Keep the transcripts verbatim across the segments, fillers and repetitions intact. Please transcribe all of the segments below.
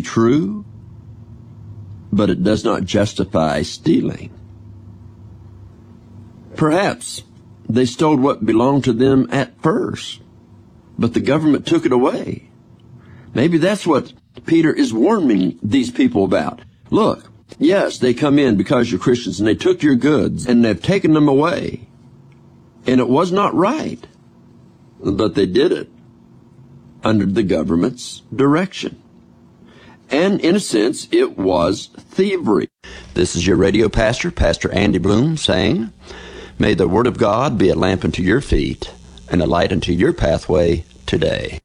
true, but it does not justify stealing. Perhaps they stole what belonged to them at first, but the government took it away. Maybe that's what Peter is warning these people about. Look, yes, they come in because you're Christians, and they took your goods, and they've taken them away. And it was not right, but they did it under the government's direction. And in a sense, it was thievery. This is your radio pastor, Pastor Andy Bloom, saying, may the Word of God be a lamp unto your feet and a light unto your pathway today.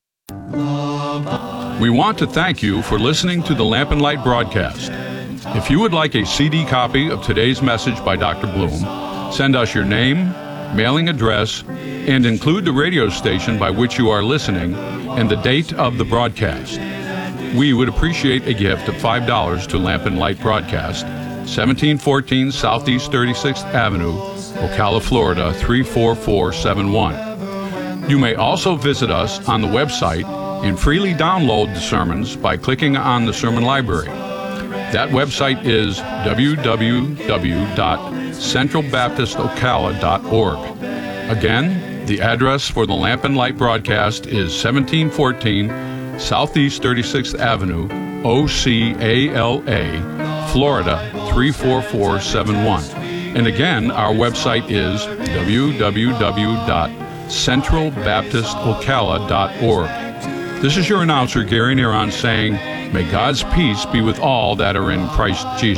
We want to thank you for listening to the Lamp and Light broadcast. If you would like a C D copy of today's message by Doctor Bloom, send us your name, mailing address, and include the radio station by which you are listening and the date of the broadcast. We would appreciate a gift of five dollars to Lamp and Light Broadcast, seventeen fourteen Southeast thirty-sixth Avenue, Ocala, Florida, three four four seven one. You may also visit us on the website and freely download the sermons by clicking on the Sermon Library. That website is w w w dot central baptist ocala dot org. Again, the address for the Lamp and Light Broadcast is seventeen fourteen Southeast thirty-sixth Avenue, O C A L A, Florida, three four four seven one. And again, our website is w w w dot central baptist ocala dot org. This is your announcer, Gary Neron, saying, may God's peace be with all that are in Christ Jesus.